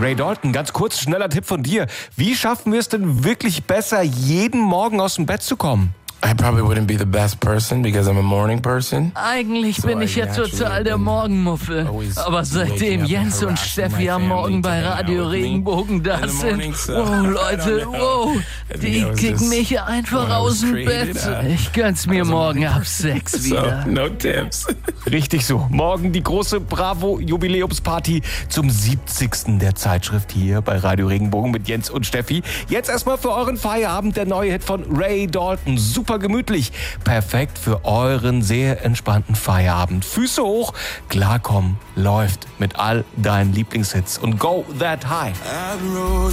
Ray Dalton, ganz kurz, schneller Tipp von dir. Wie schaffen wir es denn wirklich besser, jeden Morgen aus dem Bett zu kommen? I probably wouldn't be the best person because I'm a morning person. Eigentlich bin ich ja total der Morgenmuffel. Aber seitdem Jens und Steffi am Morgen bei Radio Regenbogen da sind, Leute, die kicken mich einfach aus dem Bett. Ich gönn's mir morgen ab 6 wieder. So, no tips. Richtig so. Morgen die große Bravo-Jubiläumsparty zum 70. der Zeitschrift hier bei Radio Regenbogen mit Jens und Steffi. Jetzt erstmal für euren Feierabend der neue Hit von Ray Dalton. Super gemütlich. Perfekt für euren sehr entspannten Feierabend. Füße hoch, klarkommen, läuft mit all deinen Lieblingshits und go that high.